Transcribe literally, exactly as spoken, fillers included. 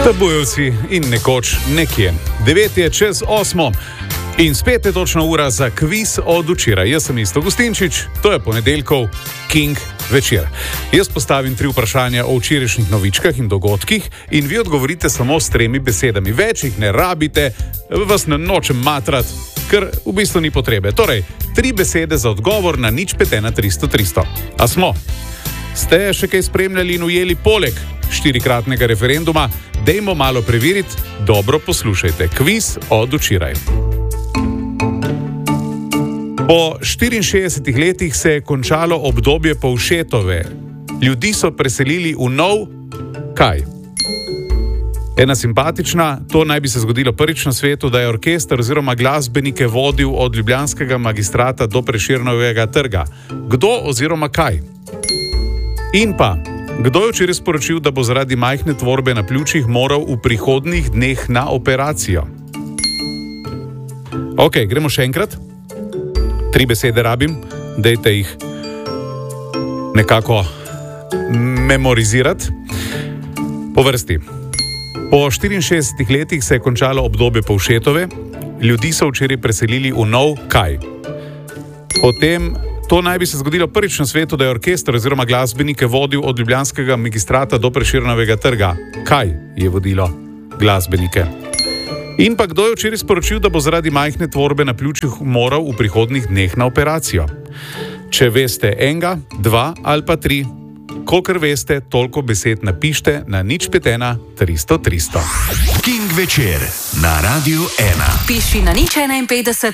Tabujevci in nekoč nekje. Devet je čez osmo. In spet je točna ura za kviz od včeraj. Jaz sem Isto Gustinčič, to je ponedeljkov King večer. Jaz postavim tri vprašanja o včerajšnjih novičkah in dogodkih in vi odgovorite samo s tremi besedami. Več jih ne rabite, vas ne nočem matrat, ker v bistvu ni potrebe. Torej, tri besede za odgovor na nič pet ena tristo tristo. A smo? Ste še kaj spremljali in ujeli poleg štirikratnega referenduma? Dejmo malo preveriti, dobro poslušajte. Kviz od včeraj. Po štiriinšestdesetih letih se je končalo obdobje Povšetove. Ljudi so preselili v nov kaj? Ena simpatična, to naj bi se zgodilo prvič na svetu, da je orkester oziroma glasbenike vodil od ljubljanskega magistrata do Prešernovega trga. Kdo oziroma kaj? In pa, kdo je včeraj sporočil, da bo zaradi majhne tvorbe na pljučih moral v prihodnjih dneh na operacijo? Ok, gremo še enkrat. Tri besede rabim, dajte jih nekako memorizirati. Po vrsti. Po štiriinšestdesetih letih se je končalo obdobje Povšetove. Ljudi so včeraj preselili v nov kaj? Potem, to naj bi se zgodilo prvič na svetu, da je orkester oziroma glasbenike vodil od ljubljanskega magistrata do Prešernovega trga. Kaj je vodilo glasbenike? In pa kdo je včeraj sporočil, da bo zaradi majhne tvorbe na pljučih moral v prihodnjih dneh na operacijo? Če veste enega, dva ali pa tri, kolikor veste, toliko besed napište na nič pet ena tristo tristo. King večer na Radiu ena. Piši na nič enainpetdeset